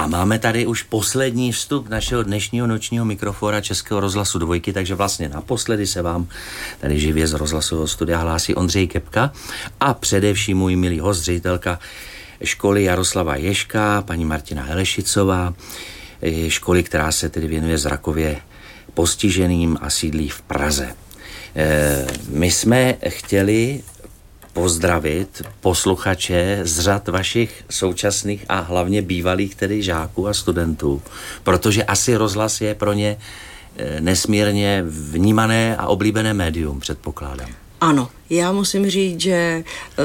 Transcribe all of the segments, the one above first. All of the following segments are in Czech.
A máme tady už poslední vstup našeho dnešního nočního mikrofona Českého rozhlasu Dvojky, takže vlastně naposledy se vám tady živě z rozhlasového studia hlásí Ondřej Kepka a především můj milý host, ředitelka školy Jaroslava Ježka, paní Martina Helešicová, školy, která se tedy věnuje zrakově postiženým a sídlí v Praze. My jsme chtěli pozdravit posluchače z řad vašich současných a hlavně bývalých tedy žáků a studentů, protože asi rozhlas je pro ně nesmírně vnímané a oblíbené médium, předpokládám. Ano, já musím říct, že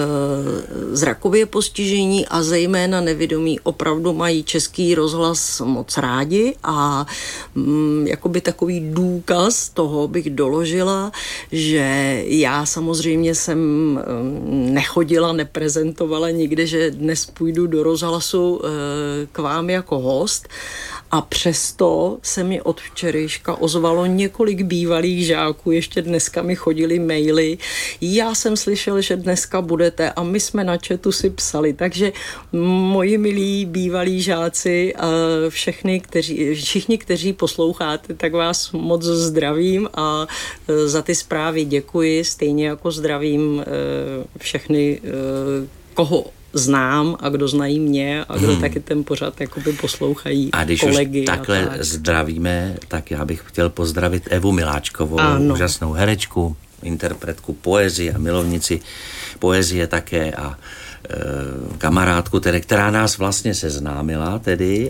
zrakově postižení a zejména nevidomí opravdu mají Český rozhlas moc rádi a jakoby takový důkaz toho bych doložila, že já samozřejmě jsem nechodila, neprezentovala nikdy, že dnes půjdu do rozhlasu k vám jako host, a přesto se mi od včerejška ozvalo několik bývalých žáků, ještě dneska mi chodili maily. Já jsem slyšel, že dneska budete a my jsme na chatu si psali, takže moji milí bývalí žáci a všichni, kteří posloucháte, tak vás moc zdravím a za ty zprávy děkuji, stejně jako zdravím všechny, koho znám a kdo znají mě a kdo taky ten pořad jakoby poslouchají, a když kolegy. Už takhle zdravíme, tak já bych chtěl pozdravit Evu Miláčkovou, úžasnou herečku, interpretku poezie a milovnici poezie také a kamarádku, tedy, která nás vlastně seznámila tedy,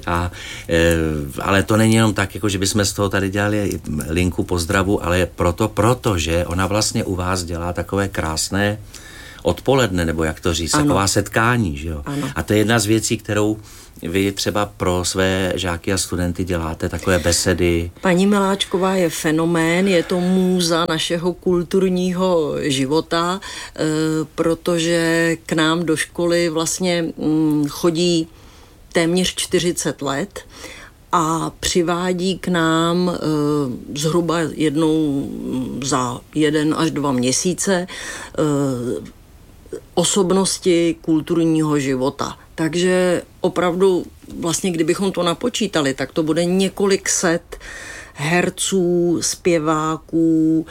ale to není jenom tak, jako že bychom z toho tady dělali linku pozdravu, ale protože ona vlastně u vás dělá takové krásné odpoledne, nebo jak to říct, taková setkání, že jo? Ano. A to je jedna z věcí, kterou vy třeba pro své žáky a studenty děláte, takové besedy. Paní Miláčková je fenomén, je to můza našeho kulturního života, protože k nám do školy vlastně chodí téměř 40 let a přivádí k nám zhruba jednou za 1 až 2 měsíce osobnosti kulturního života. Takže opravdu vlastně, kdybychom to napočítali, tak to bude několik set herců, zpěváků,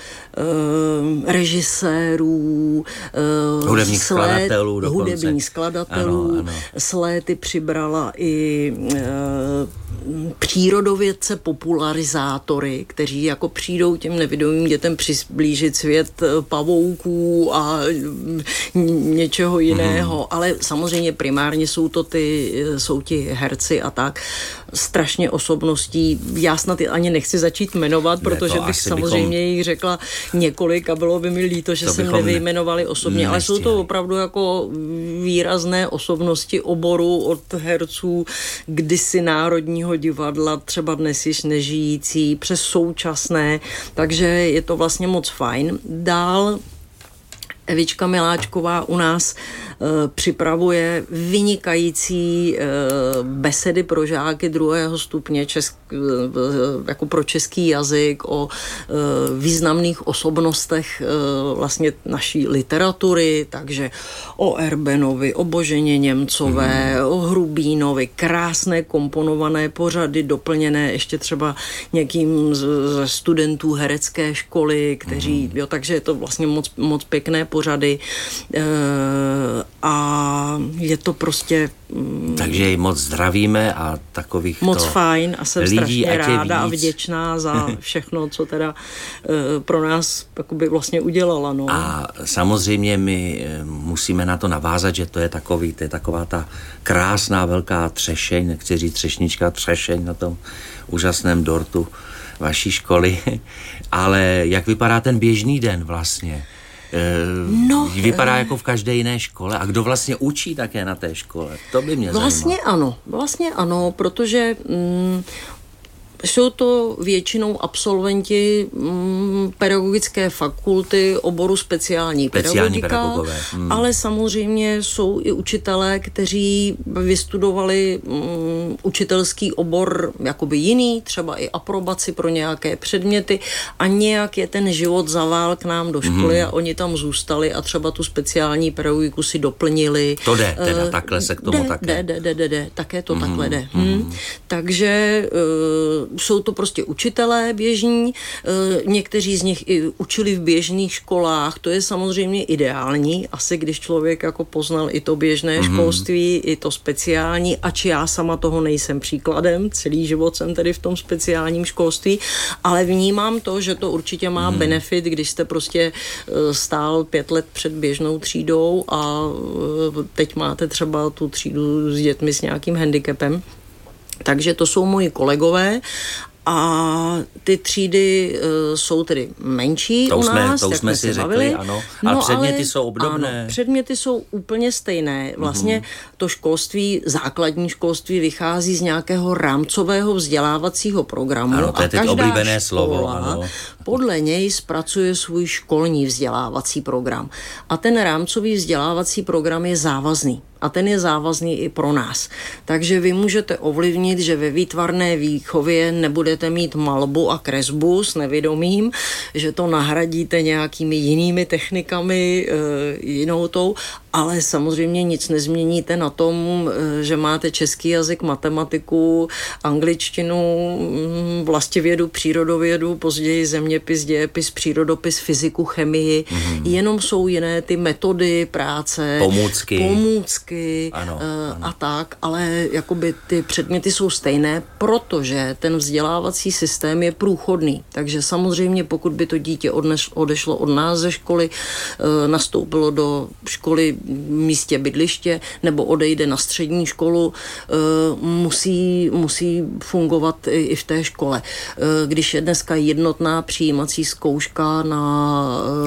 režisérů, hudebních skladatelů. Ano. S léty přibrala i přírodovědce, popularizátory, kteří jako přijdou těm nevidomým dětem přiblížit svět pavouků a něčeho jiného, ale samozřejmě primárně jsou ti herci a tak. Strašně osobností. Já snad ani nechci začít jmenovat, protože bych samozřejmě jich řekla několik a bylo by mi líto, že jsem nevyjmenovali osobně, ale jsou to opravdu jako výrazné osobnosti oboru od herců kdysi Národního divadla, třeba dnes již nežijící, přes současné, takže je to vlastně moc fajn. Dál Evička Miláčková u nás připravuje vynikající besedy pro žáky 2. stupně jako pro český jazyk o významných osobnostech vlastně naší literatury, takže o Erbenovi, o Boženě Němcové, o Hrubínovi, krásné komponované pořady, doplněné ještě třeba někým ze studentů herecké školy, kteří, takže je to vlastně moc pěkné pořady a je to prostě takže ji moc zdravíme a takových moc fajn a jsem strašně ráda a vděčná za všechno, co teda pro nás jakoby vlastně udělala. No. A samozřejmě my musíme na to navázat, že to je taková ta krásná velká třešeň, nechci říct třešnička, třešeň na tom úžasném dortu vaší školy, ale jak vypadá ten běžný den vlastně? Vypadá jako v každé jiné škole. A kdo vlastně učí také na té škole? To by mě zajímalo. Vlastně ano, protože Jsou to většinou absolventi pedagogické fakulty oboru speciální pedagogika, ale samozřejmě jsou i učitelé, kteří vystudovali učitelský obor jakoby jiný, třeba i aprobaci pro nějaké předměty a nějak je ten život zavál k nám do školy a oni tam zůstali a třeba tu speciální pedagogiku si doplnili. To jde, teda takhle se k tomu také. Také to takhle jde. Takže jsou to prostě učitelé běžní, někteří z nich i učili v běžných školách, to je samozřejmě ideální, asi když člověk jako poznal i to běžné školství, i to speciální, ač já sama toho nejsem příkladem, celý život jsem tedy v tom speciálním školství, ale vnímám to, že to určitě má benefit, když jste prostě stál 5 let před běžnou třídou a teď máte třeba tu třídu s dětmi s nějakým handicapem. Takže to jsou moji kolegové a ty třídy jsou tedy menší u nás. To jsme si řekli, ano. Ale předměty jsou obdobné. Ano, předměty jsou úplně stejné. Vlastně to školství, základní školství vychází z nějakého rámcového vzdělávacího programu. Ano, to je teď oblíbené slovo. Ano. Podle něj zpracuje svůj školní vzdělávací program. A ten rámcový vzdělávací program je závazný. A ten je závazný i pro nás. Takže vy můžete ovlivnit, že ve výtvarné výchově nebudete mít malbu a kresbu s nevědomím, že to nahradíte nějakými jinými technikami, jinou tou, ale samozřejmě nic nezměníte na tom, že máte český jazyk, matematiku, angličtinu, vlastivědu, přírodovědu, později zeměpis, dějepis, přírodopis, fyziku, chemii. Jenom jsou jiné ty metody práce, pomůcky ano. A tak, ale jakoby ty předměty jsou stejné, protože ten vzdělávací systém je průchodný. Takže samozřejmě pokud by to dítě odešlo od nás ze školy, nastoupilo do školy v místě bydliště nebo odejde na střední školu, musí fungovat i v té škole. Když je dneska jednotná přijímací zkouška na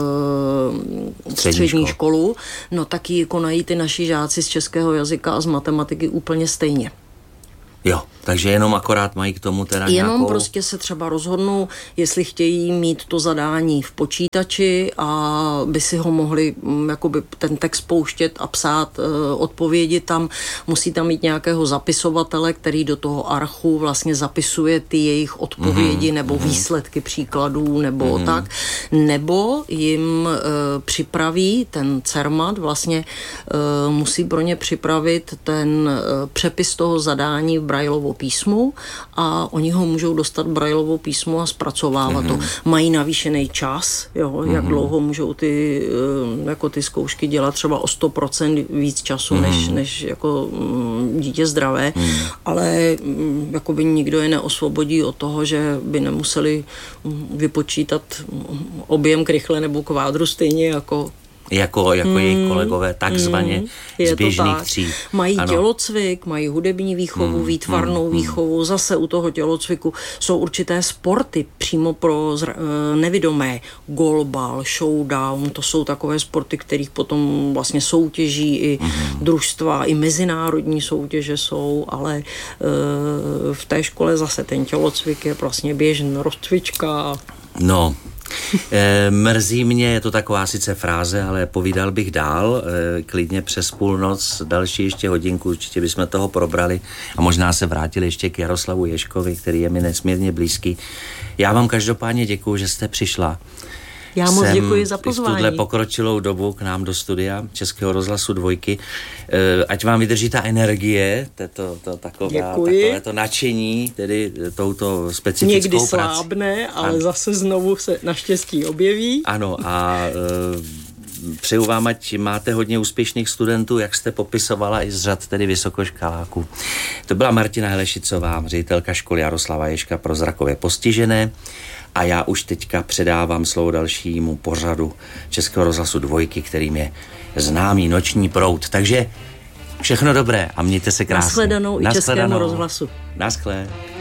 střední školu, no tak ji konají ty naši žáci z českého jazyka a z matematiky úplně stejně. Jo, takže jenom akorát mají k tomu teda Jenom prostě se třeba rozhodnou, jestli chtějí mít to zadání v počítači a by si ho mohli jakoby ten text pouštět a psát odpovědi tam. Musí tam mít nějakého zapisovatele, který do toho archu vlastně zapisuje ty jejich odpovědi nebo výsledky příkladů nebo tak. Nebo jim připraví ten CERMAT, vlastně musí pro ně připravit ten přepis toho zadání v Braillovo písmu a oni ho můžou dostat Braillovo písmu a zpracovávat to. Mají navýšený čas, jo, jak dlouho můžou ty zkoušky dělat, třeba o 100% víc času, než jako dítě zdravé, ale jakoby nikdo je neosvobodí od toho, že by nemuseli vypočítat objem krychle nebo kvádru stejně jako jejich kolegové, takzvaně z běžných tříd. Mají tělocvik, mají hudební výchovu, výtvarnou výchovu, zase u toho tělocviku jsou určité sporty přímo pro nevidomé. Golbal, showdown, to jsou takové sporty, kterých potom vlastně soutěží i družstva, i mezinárodní soutěže jsou, ale v té škole zase ten tělocvik je vlastně běžná rozcvička. No, mrzí mě, je to taková sice fráze, ale povídal bych dál, klidně přes půlnoc, další ještě hodinku, určitě bychom toho probrali a možná se vrátili ještě k Jaroslavu Ježkovi, který je mi nesmírně blízký. Já vám každopádně děkuju, že jste přišla. Já moc děkuji za pozvání. V tuhle pokročilou dobu k nám do studia Českého rozhlasu 2. Ať vám vydrží ta energie, takové to nadšení, tedy touto specifickou někdy prací. Slábne, ale zase znovu se naštěstí objeví. Ano a přeju vám, ať máte hodně úspěšných studentů, jak jste popisovala i z řad tedy vysokoškoláků. To byla Martina Helešicová, ředitelka školy Jaroslava Ježka pro zrakově postižené. A já už teďka předávám slovo dalšímu pořadu Českého rozhlasu 2, kterým je známý Noční proud. Takže všechno dobré a mějte se krásně. Nashledanou i Českému rozhlasu. Naschle.